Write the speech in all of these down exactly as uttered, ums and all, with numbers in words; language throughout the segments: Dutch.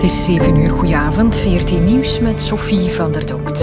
Het is zeven uur, goedenavond. V R T Nieuws met Sophie van der Donkt.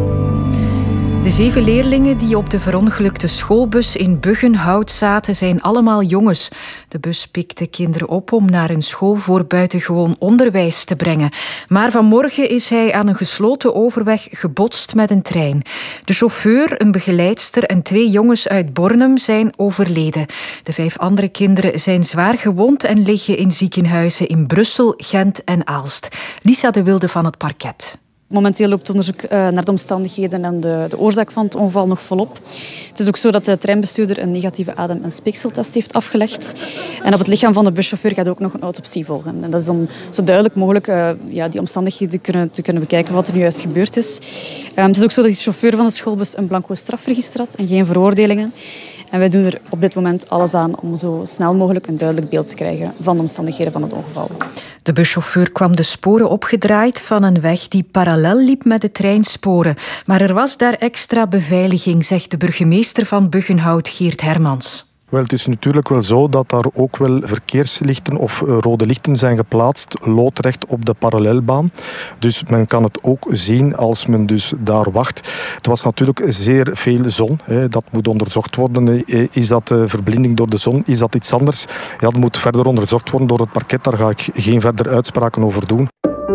De zeven leerlingen die op de verongelukte schoolbus in Buggenhout zaten, zijn allemaal jongens. De bus pikte kinderen op om naar een school voor buitengewoon onderwijs te brengen. Maar vanmorgen is hij aan een gesloten overweg gebotst met een trein. De chauffeur, een begeleidster en twee jongens uit Bornem zijn overleden. De vijf andere kinderen zijn zwaar gewond en liggen in ziekenhuizen in Brussel, Gent en Aalst. Lisa de Wilde van het parket. Momenteel loopt het onderzoek uh, naar de omstandigheden en de, de oorzaak van het ongeval nog volop. Het is ook zo dat de treinbestuurder een negatieve adem- en speekseltest heeft afgelegd. En op het lichaam van de buschauffeur gaat ook nog een autopsie volgen. En dat is om zo duidelijk mogelijk uh, ja, die omstandigheden te kunnen, te kunnen bekijken wat er nu juist gebeurd is. Um, het is ook zo dat de chauffeur van de schoolbus een blanco strafregister had en geen veroordelingen. En wij doen er op dit moment alles aan om zo snel mogelijk een duidelijk beeld te krijgen van de omstandigheden van het ongeval. De buschauffeur kwam de sporen opgedraaid van een weg die parallel liep met de treinsporen. Maar er was daar extra beveiliging, zegt de burgemeester van Buggenhout, Geert Hermans. Wel, het is natuurlijk wel zo dat daar ook wel verkeerslichten of rode lichten zijn geplaatst, loodrecht op de parallelbaan. Dus men kan het ook zien als men dus daar wacht. Het was natuurlijk zeer veel zon. Hè. Dat moet onderzocht worden. Is dat verblinding door de zon? Is dat iets anders? Ja, dat moet verder onderzocht worden door het parket. Daar ga ik geen verder uitspraken over doen.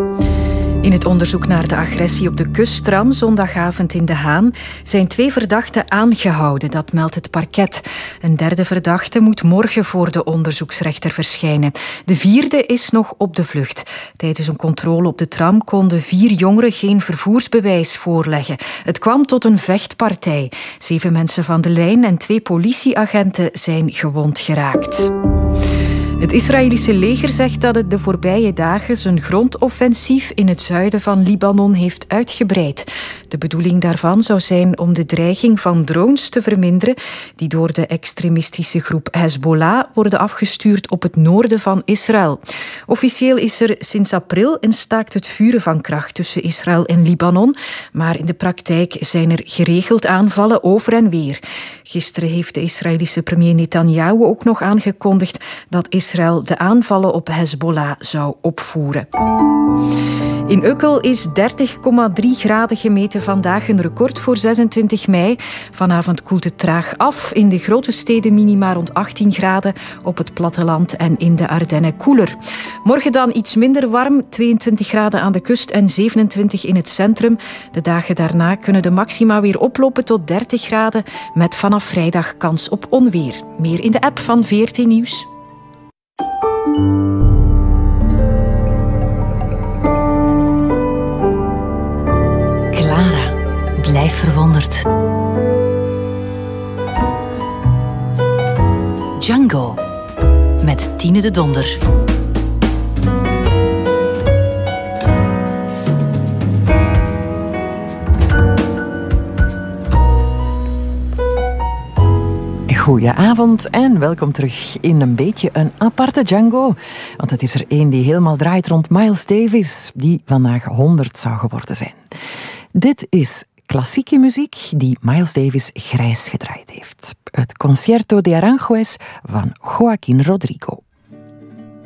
In het onderzoek naar de agressie op de kusttram zondagavond in De Haan zijn twee verdachten aangehouden, dat meldt het parket. Een derde verdachte moet morgen voor de onderzoeksrechter verschijnen. De vierde is nog op de vlucht. Tijdens een controle op de tram konden vier jongeren geen vervoersbewijs voorleggen. Het kwam tot een vechtpartij. Zeven mensen van de lijn en twee politieagenten zijn gewond geraakt. Het Israëlische leger zegt dat het de voorbije dagen zijn grondoffensief in het zuiden van Libanon heeft uitgebreid. De bedoeling daarvan zou zijn om de dreiging van drones te verminderen die door de extremistische groep Hezbollah worden afgestuurd op het noorden van Israël. Officieel is er sinds april een staakt het vuren van kracht tussen Israël en Libanon, maar in de praktijk zijn er geregeld aanvallen over en weer. Gisteren heeft de Israëlische premier Netanyahu ook nog aangekondigd dat Israël de aanvallen op Hezbollah zou opvoeren. In Ukkel is dertig komma drie graden gemeten vandaag, een record voor zesentwintig mei. Vanavond koelt het traag af. In de grote steden minima rond achttien graden, op het platteland en in de Ardennen koeler. Morgen dan iets minder warm, tweeëntwintig graden aan de kust en zevenentwintig in het centrum. De dagen daarna kunnen de maxima weer oplopen tot dertig graden, met vanaf vrijdag kans op onweer. Meer in de app van V R T Nieuws. Clara, blijf verwonderd. Django, met Tine de Donder. Goedenavond en welkom terug in een beetje een aparte Django. Want het is er één die helemaal draait rond Miles Davis, die vandaag honderd zou geworden zijn. Dit is klassieke muziek die Miles Davis grijs gedraaid heeft. Het Concierto de Aranjuez van Joaquín Rodrigo.